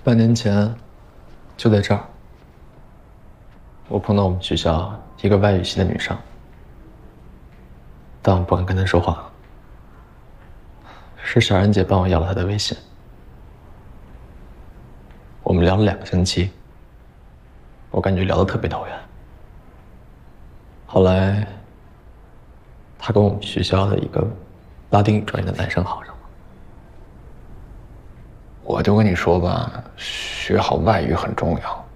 半年前，就在这儿，我碰到我们学校一个外语系的女生，但我不敢跟她说话。是小然姐帮我要了她的微信，我们聊了2个星期，我感觉聊得特别投缘。后来，她跟我们学校的一个拉丁语专业的男生好上了。 我就跟你说吧，学好外语很重要。